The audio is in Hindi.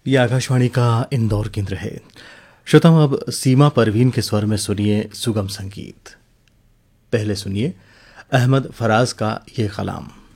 ये आकाशवाणी का इंदौर केंद्र है। श्रोताओं, अब सीमा परवीन के स्वर में सुनिए सुगम संगीत। पहले सुनिए अहमद फराज का ये कलाम।